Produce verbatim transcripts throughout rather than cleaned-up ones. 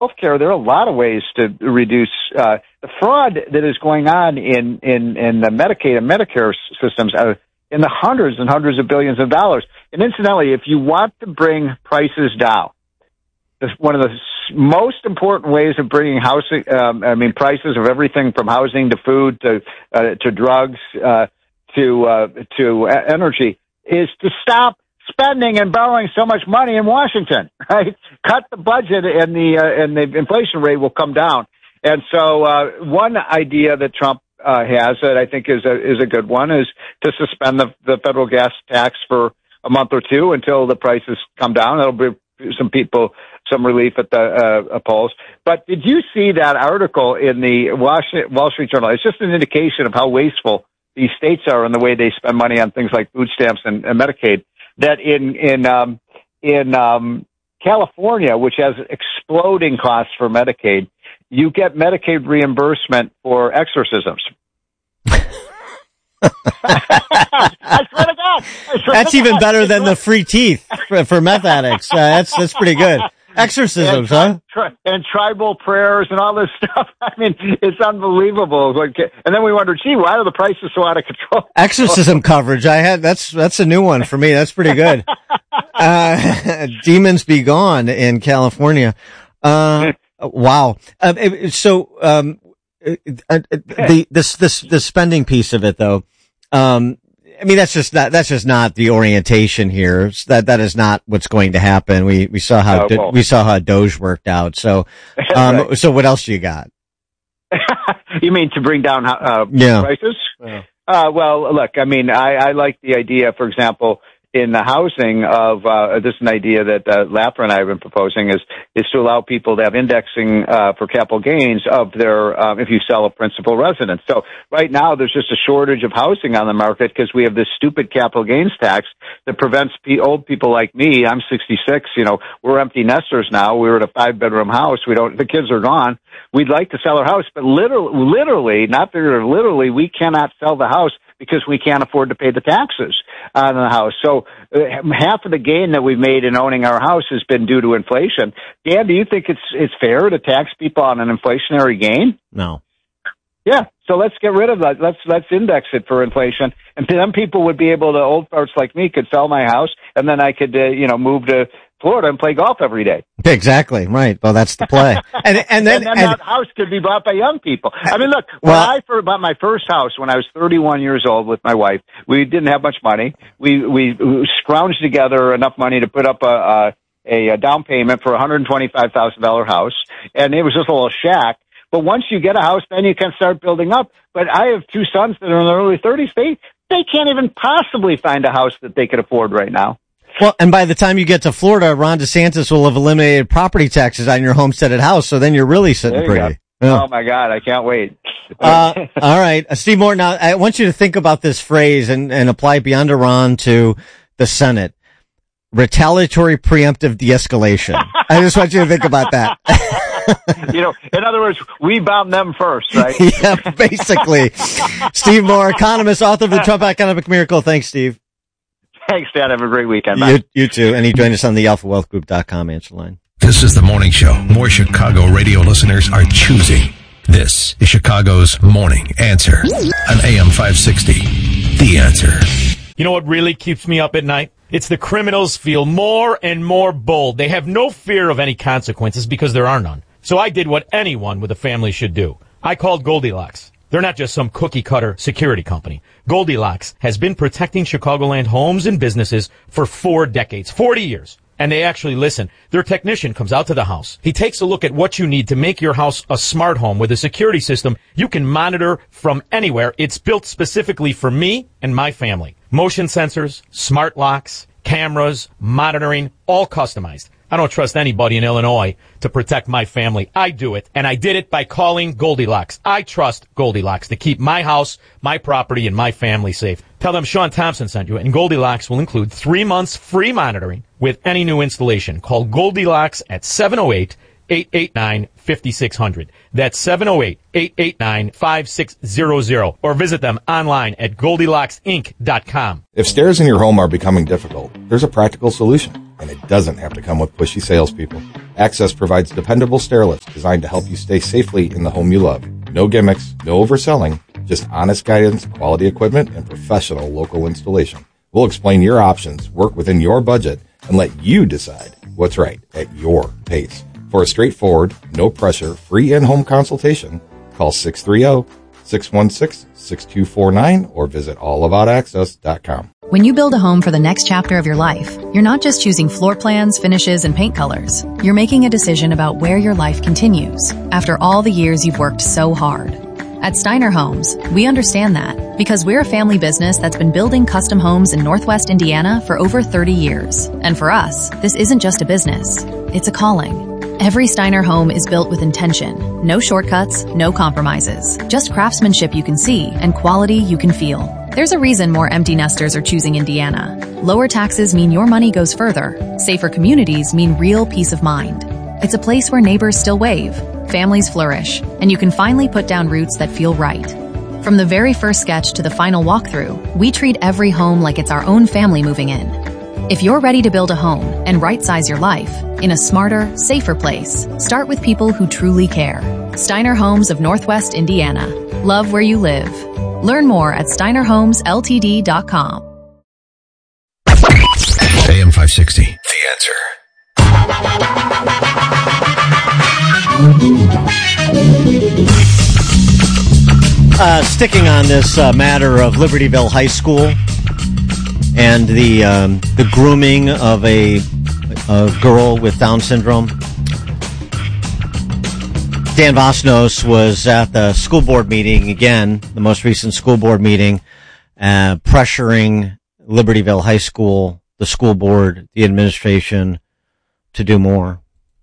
healthcare, there are a lot of ways to reduce uh, the fraud that is going on in, in, in the Medicaid and Medicare systems are in the hundreds and hundreds of billions of dollars. And incidentally, if you want to bring prices down, one of the most important ways of bringing housing, um, I mean, prices of everything from housing to food to uh, to drugs uh, to uh, to energy is to stop spending and borrowing so much money in Washington. Right, cut the budget, and the uh, and the inflation rate will come down. And so, uh, one idea that Trump uh, has that I think is a is a good one is to suspend the the federal gas tax for a month or two until the prices come down. That'll be some people some relief at the uh, polls. But did you see that article in the Wall Street Journal? It's just an indication of how wasteful these states are in the way they spend money on things like food stamps and, and Medicaid. That in in um, in um, California, which has exploding costs for Medicaid, you get Medicaid reimbursement for exorcisms. I swear to God. Swear that's to even God. better than the free teeth for, for meth addicts. Uh, that's that's pretty good. Exorcisms, and, huh? Tri- and tribal prayers and all this stuff. I mean, it's unbelievable. And then we wonder, gee, why are the prices so out of control? Exorcism coverage. I had that's that's a new one for me. That's pretty good. Uh, demons be gone in California. Uh, wow. Uh, so, um, uh, the this this the spending piece of it, though. Um, I mean, that's just not, that's just not the orientation here. That, that is not what's going to happen. We, we saw how, oh, well. we saw how Doge worked out. So, um, right. so what else do you got? You mean to bring down, uh, yeah. prices? Yeah. Uh, well, look, I mean, I, I like the idea, for example, in the housing of, uh, this is an idea that, uh, Laffer and I have been proposing is, is to allow people to have indexing, uh, for capital gains of their, um, if you sell a principal residence. So right now there's just a shortage of housing on the market because we have this stupid capital gains tax that prevents p- old people like me. I'm sixty-six, you know, we're empty nesters now. We were in a five bedroom house. We don't, the kids are gone. We'd like to sell our house, but literally, literally, not figuratively, literally, we cannot sell the house because we can't afford to pay the taxes on the house. So uh, half of the gain that we've made in owning our house has been due to inflation. Dan, do you think it's it's fair to tax people on an inflationary gain? No. Yeah. So let's get rid of that. Let's let's index it for inflation, and then people would be able to. Old farts like me could sell my house, and then I could, uh, you know, move to Florida and play golf every day. Exactly. Right. Well, that's the play. And, and then, and then and, that house could be bought by young people. I mean, look, when well, I first bought my first house when I was thirty-one years old with my wife, we didn't have much money. We, we scrounged together enough money to put up a, a, a down payment for a one hundred twenty-five thousand dollars house. And it was just a little shack. But once you get a house, then you can start building up. But I have two sons that are in their early thirties. They, they can't even possibly find a house that they could afford right now. Well, and by the time you get to Florida, Ron DeSantis will have eliminated property taxes on your homesteaded house, so then you're really sitting pretty. Yeah. Oh, my God, I can't wait. uh, all right. Uh, Steve Moore, now I want you to think about this phrase and, and apply it beyond Iran to the Senate. Retaliatory preemptive de-escalation. I just want you to think about that. You know, in other words, we bomb them first, right? Yeah, basically. Steve Moore, economist, author of The Trump Economic Miracle. Thanks, Steve. Thanks, Dad. Have a great weekend. Bye. You, you too. And he joined us on the alpha wealth group dot com answer line. This is the morning show. More Chicago radio listeners are choosing. This is Chicago's Morning Answer on A M five sixty. The Answer. You know what really keeps me up at night? It's the criminals feel more and more bold. They have no fear of any consequences because there are none. So I did what anyone with a family should do. I called Goldilocks. They're not just some cookie-cutter security company. Goldilocks has been protecting Chicagoland homes and businesses for four decades, forty years. And they actually listen. Their technician comes out to the house. He takes a look at what you need to make your house a smart home with a security system you can monitor from anywhere. It's built specifically for me and my family. Motion sensors, smart locks, cameras, monitoring, all customized. I don't trust anybody in Illinois to protect my family. I do it, and I did it by calling Goldilocks. I trust Goldilocks to keep my house, my property, and my family safe. Tell them Sean Thompson sent you, and Goldilocks will include three months free monitoring with any new installation. Call Goldilocks at seven oh eight, eight eight nine, five six zero zero. That's seven oh eight, eight eight nine, five six zero zero. Or visit them online at goldilocks inc dot com. If stairs in your home are becoming difficult, there's a practical solution. and it doesn't have to come with pushy salespeople. Access provides dependable stair lifts designed to help you stay safely in the home you love. No gimmicks, no overselling, just honest guidance, quality equipment, and professional local installation. We'll explain your options, work within your budget, and let you decide what's right at your pace. For a straightforward, no pressure, free in-home consultation, call six three zero, six one six, six two four nine or visit all about access dot com. When you build a home for the next chapter of your life, you're not just choosing floor plans, finishes, and paint colors. You're making a decision about where your life continues after all the years you've worked so hard. At Steiner Homes, we understand that because we're a family business that's been building custom homes in Northwest Indiana for over thirty years. And for us, this isn't just a business, it's a calling. Every Steiner home is built with intention. No shortcuts, no compromises. Just craftsmanship you can see and quality you can feel. There's a reason more empty nesters are choosing Indiana. Lower taxes mean your money goes further. Safer communities mean real peace of mind. It's a place where neighbors still wave, families flourish, and you can finally put down roots that feel right. From the very first sketch to the final walkthrough, we treat every home like it's our own family moving in. If you're ready to build a home and right-size your life in a smarter, safer place, start with people who truly care. Steiner Homes of Northwest Indiana. Love where you live. Learn more at steiner homes l t d dot com. A M five sixty, The Answer. Uh, sticking on this uh, matter of Libertyville High School and the um, the grooming of a, a girl with Down syndrome. Dan Vosnos was at the school board meeting again, the most recent school board meeting, uh, pressuring Libertyville High School, the school board, the administration to do more.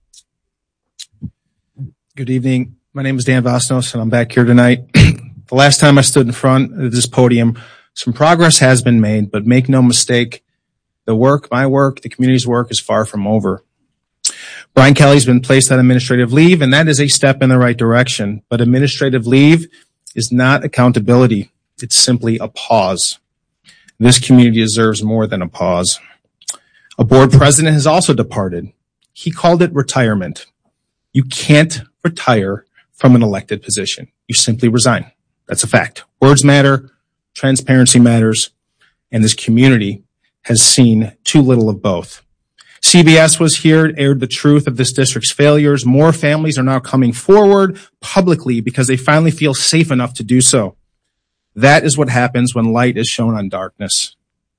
Good evening. My name is Dan Vosnos, and I'm back here tonight. The last time I stood in front of this podium, some progress has been made, but make no mistake, the work, my work, the community's work is far from over. Brian Kelly's been placed on administrative leave, and that is a step in the right direction. But administrative leave is not accountability. It's simply a pause. This community deserves more than a pause. A board president has also departed. He called it retirement. You can't retire from an elected position. You simply resign. That's a fact. Words matter, transparency matters, and this community has seen too little of both. C B S was here, aired the truth of this district's failures. More families are now coming forward publicly because they finally feel safe enough to do so. That is what happens when light is shown on darkness.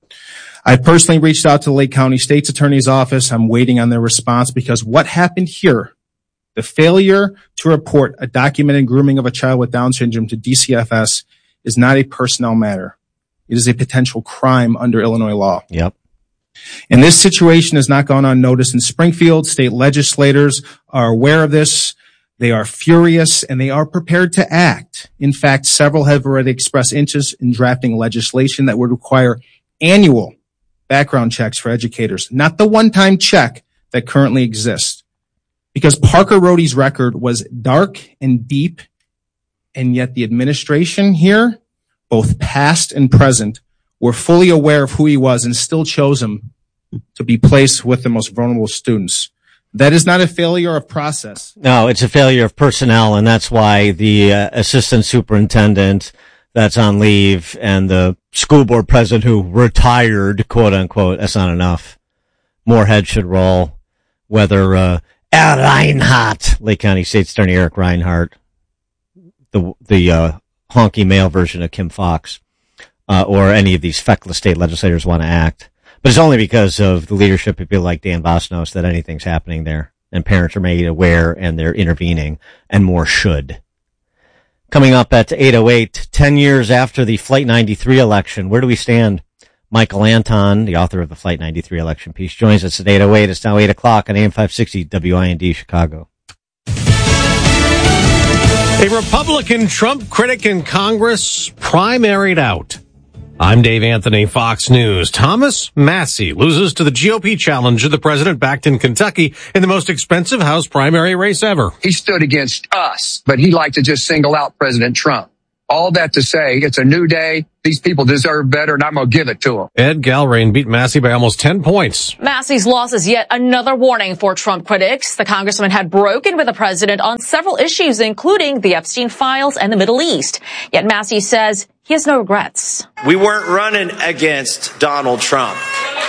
I personally reached out to the Lake County State's Attorney's Office. I'm waiting on their response because what happened here, the failure to report a documented grooming of a child with Down syndrome to D C F S, is not a personnel matter. It is a potential crime under Illinois law. Yep. And this situation has not gone unnoticed in Springfield. State legislators are aware of this. They are furious and they are prepared to act. In fact, several have already expressed interest in drafting legislation that would require annual background checks for educators, not the one-time check that currently exists. Because Parker Rohde's record was dark and deep, and yet the administration here, both past and present, were fully aware of who he was and still chose him to be placed with the most vulnerable students. That is not a failure of process. No, it's a failure of personnel, and that's why the uh, assistant superintendent that's on leave and the school board president who retired, quote unquote, that's not enough. More heads should roll. Whether uh, Al Reinhardt, Lake County State's Attorney Eric Reinhardt, the the uh, honky male version of Kim Fox, uh, or any of these feckless state legislators want to act. But it's only because of the leadership of people like Dan Vosnos that anything's happening there, and parents are made aware and they're intervening, and more should. Coming up at eight oh eight, ten years after the Flight ninety-three election, where do we stand? Michael Anton, the author of the Flight ninety-three election piece, joins us at eight oh eight. It's now eight o'clock on A M five sixty W I N D Chicago. A Republican Trump critic in Congress primaried out. I'm Dave Anthony, Fox News. Thomas Massie loses to the G O P challenger the president backed in Kentucky in the most expensive House primary race ever. He stood against us, but he liked to just single out President Trump. All that to say, it's a new day. These people deserve better, and I'm going to give it to them. Ed Galrain beat Massey by almost ten points. Massey's loss is yet another warning for Trump critics. The congressman had broken with the president on several issues, including the Epstein files and the Middle East. Yet Massey says he has no regrets. We weren't running against Donald Trump.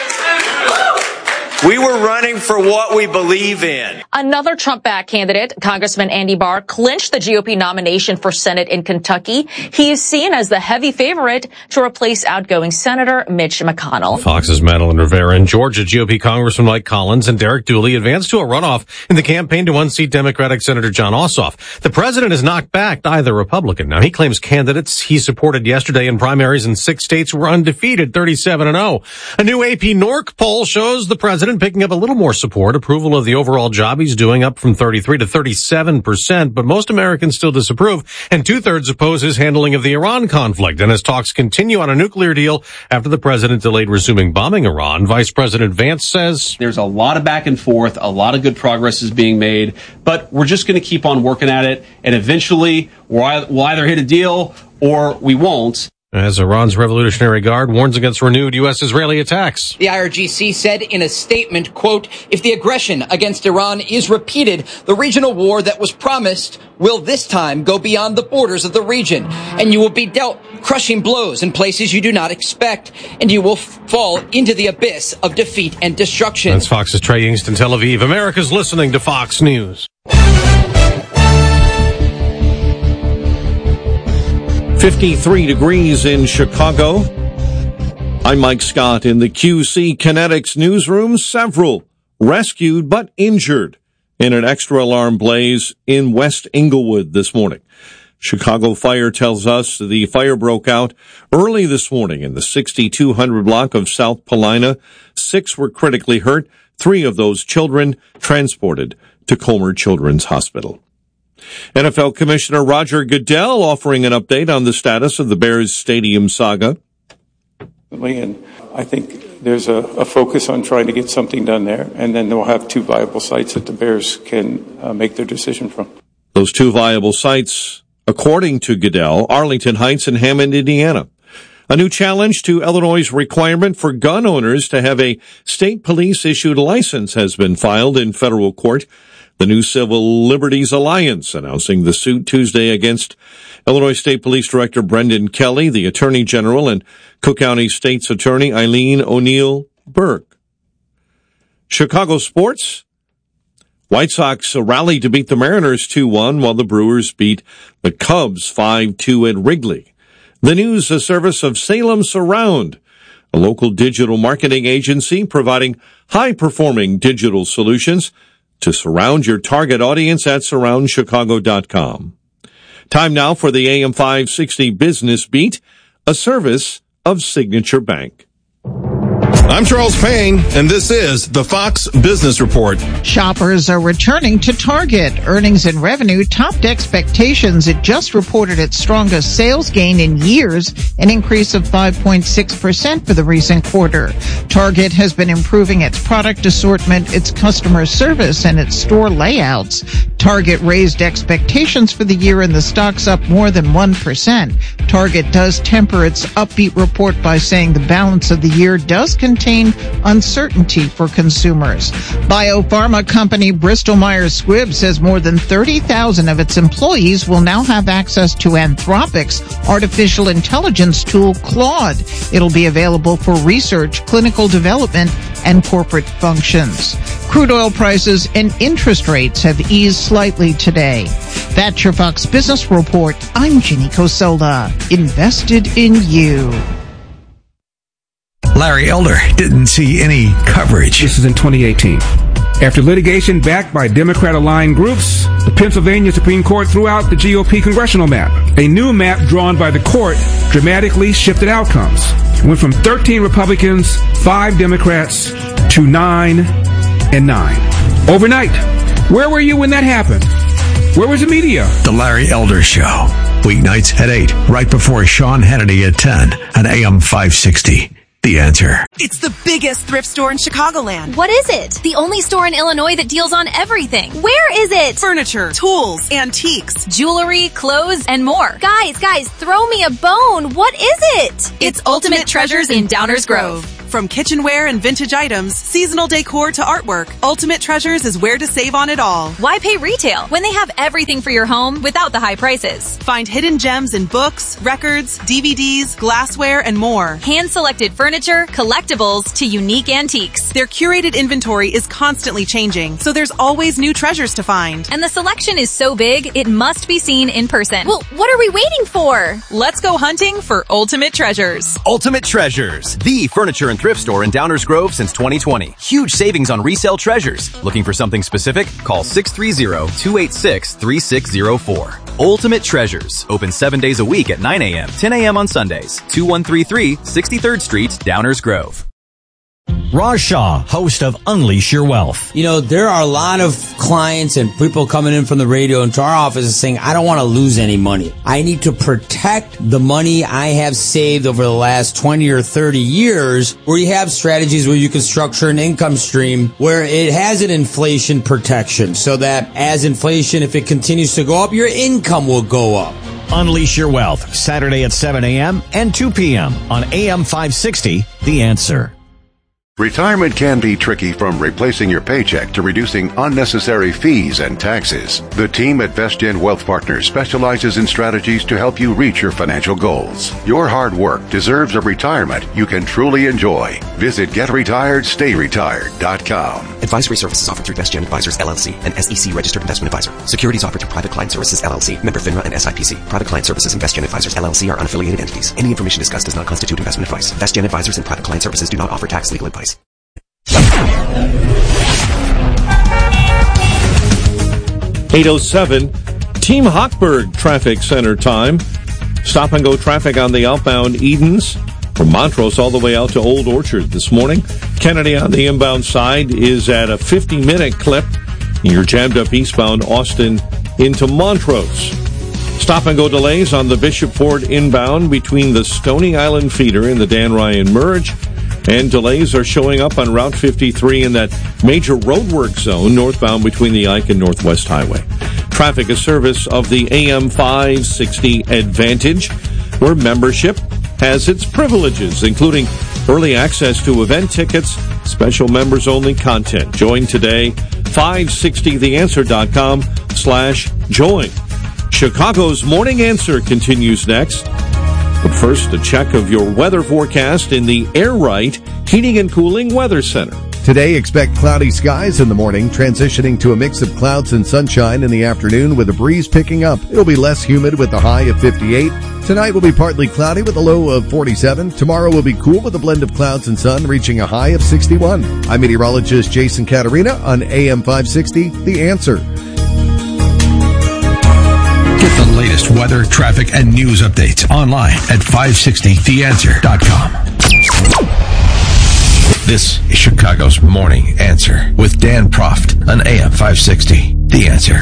We were running for what we believe in. Another Trump-backed candidate, Congressman Andy Barr, clinched the G O P nomination for Senate in Kentucky. He is seen as the heavy favorite to replace outgoing Senator Mitch McConnell. Fox's Madeline Rivera and Georgia G O P Congressman Mike Collins and Derek Dooley advanced to a runoff in the campaign to unseat Democratic Senator John Ossoff. The president has not backed either Republican. Now, he claims candidates he supported yesterday in primaries in six states were undefeated, thirty-seven and oh. A new A P Norc poll shows the president picking up a little more support, approval of the overall job he's doing up from thirty-three to thirty-seven percent, but most Americans still disapprove, and two-thirds oppose his handling of the Iran conflict. And as talks continue on a nuclear deal after the president delayed resuming bombing Iran, Vice President Vance says, there's a lot of back and forth, a lot of good progress is being made, but we're just going to keep on working at it, and eventually we'll either hit a deal or we won't. As Iran's Revolutionary Guard warns against renewed U S-Israeli attacks. The I R G C said in a statement, quote, if the aggression against Iran is repeated, the regional war that was promised will this time go beyond the borders of the region, and you will be dealt crushing blows in places you do not expect, and you will f- fall into the abyss of defeat and destruction. That's Fox's Trey Yingst in Tel Aviv. America's listening to Fox News. fifty-three degrees in Chicago. I'm Mike Scott in the Q C Kinetics newsroom. Several rescued but injured in an extra alarm blaze in West Englewood this morning. Chicago Fire tells us the fire broke out early this morning in the sixty-two hundred block of South Paulina. Six were critically hurt. Three of those children transported to Comer Children's Hospital. N F L Commissioner Roger Goodell offering an update on the status of the Bears Stadium saga. And I think there's a, a focus on trying to get something done there, and then they'll have two viable sites that the Bears can uh, make their decision from. Those two viable sites, according to Goodell, Arlington Heights and Hammond, Indiana. A new challenge to Illinois' requirement for gun owners to have a state police-issued license has been filed in federal court. The new Civil Liberties Alliance announcing the suit Tuesday against Illinois State Police Director Brendan Kelly, the Attorney General, and Cook County State's Attorney Eileen O'Neill Burke. Chicago sports. White Sox rallied to beat the Mariners two one, while the Brewers beat the Cubs five two at Wrigley. The news, a service of Salem Surround, a local digital marketing agency providing high-performing digital solutions to surround your target audience at surround chicago dot com. Time now for the A M five sixty Business Beat, a service of Signature Bank. I'm Charles Payne, and this is the Fox Business Report. Shoppers are returning to Target. Earnings and revenue topped expectations. It just reported its strongest sales gain in years, an increase of five point six percent for the recent quarter. Target has been improving its product assortment, its customer service, and its store layouts. Target raised expectations for the year, and the stock's up more than one percent. Target does temper its upbeat report by saying the balance of the year does contain uncertainty for consumers. Biopharma company Bristol Myers Squibb says more than thirty thousand of its employees will now have access to Anthropic's artificial intelligence tool, Claude. It'll be available for research, clinical development, and corporate functions. Crude oil prices and interest rates have eased slightly today. That's your Fox Business Report. I'm Ginny Cosola. Invested in you. Larry Elder didn't see any coverage. This is in twenty eighteen. After litigation backed by Democrat-aligned groups, the Pennsylvania Supreme Court threw out the G O P congressional map. A new map drawn by the court dramatically shifted outcomes. It went from thirteen Republicans, five Democrats, to nine and nine. Overnight. Where were you when that happened? Where was the media? The Larry Elder Show. Weeknights at eight, right before Sean Hannity at ten on A M five sixty. The Answer. It's the biggest thrift store in Chicagoland. What is it? The only store in Illinois that deals on everything. Where is it? Furniture, tools, antiques, jewelry, clothes, and more. Guys, guys, throw me a bone. What is it? It's, it's Ultimate, Ultimate Treasures in Downers Grove. From kitchenware and vintage items, seasonal decor to artwork, Ultimate Treasures is where to save on it all. Why pay retail when they have everything for your home without the high prices? Find hidden gems in books, records, D V Ds, glassware, and more. Hand-selected furniture, collectibles, to unique antiques. Their curated inventory is constantly changing, so there's always new treasures to find. And the selection is so big, it must be seen in person. Well, what are we waiting for? Let's go hunting for Ultimate Treasures. Ultimate Treasures, the furniture and thrift store in Downers Grove since twenty twenty. Huge savings on resale treasures. Looking for something specific? Call six three zero, two eight six, three six zero four. Ultimate Treasures. Open seven days a week at nine a.m., ten a.m. on Sundays. two one three three, sixty-third Street, Downers Grove. Raj Shah, host of Unleash Your Wealth. You know, there are a lot of clients and people coming in from the radio into our office and saying, I don't want to lose any money. I need to protect the money I have saved over the last twenty or thirty years, where you have strategies where you can structure an income stream where it has an inflation protection so that as inflation, if it continues to go up, your income will go up. Unleash Your Wealth, Saturday at seven a.m. and two p.m. on A M five sixty, The Answer. Retirement can be tricky, from replacing your paycheck to reducing unnecessary fees and taxes. The team at VestGen Wealth Partners specializes in strategies to help you reach your financial goals. Your hard work deserves a retirement you can truly enjoy. Visit get retired stay retired dot com. Advisory services offered through VestGen Advisors, L L C, an S E C registered investment advisor. Securities offered through Private Client Services, L L C, member FINRA and S I P C. Private Client Services and VestGen Advisors, L L C are unaffiliated entities. Any information discussed does not constitute investment advice. VestGen Advisors and Private Client Services do not offer tax legal advice. eight oh seven, Team Hochberg Traffic Center time. Stop and go traffic on the outbound Edens from Montrose all the way out to Old Orchard this morning. Kennedy on the inbound side is at a fifty-minute clip. You're jammed up eastbound Austin into Montrose. Stop and go delays on the Bishop Ford inbound between the Stony Island feeder and the Dan Ryan merge. And delays are showing up on Route fifty-three in that major roadwork zone northbound between the Ike and Northwest Highway. Traffic is service of the A M five sixty Advantage, where membership has its privileges, including early access to event tickets, special members-only content. Join today, five sixty the answer dot com slash join. Chicago's Morning Answer continues next. But first, a check of your weather forecast in the Air Right Heating and Cooling Weather Center. Today, expect cloudy skies in the morning, transitioning to a mix of clouds and sunshine in the afternoon with a breeze picking up. It'll be less humid with a high of fifty-eight. Tonight will be partly cloudy with a low of forty-seven. Tomorrow will be cool with a blend of clouds and sun, reaching a high of sixty-one. I'm meteorologist Jason Caterina on A M five sixty, The Answer. Get the latest weather, traffic, and news updates online at five sixty the answer dot com. This is Chicago's Morning Answer with Dan Proft on A M five sixty. The Answer.